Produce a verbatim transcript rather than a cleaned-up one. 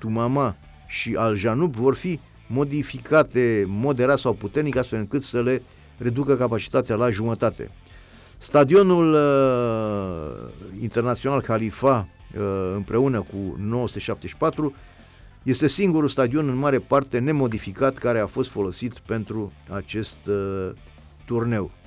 Tumama și Al Janub vor fi modificate moderat sau puternic astfel încât să le reducă capacitatea la jumătate. Stadionul uh, internațional Khalifa uh, împreună cu nouă sute șaptezeci și patru este singurul stadion în mare parte nemodificat care a fost folosit pentru acest uh, turneu.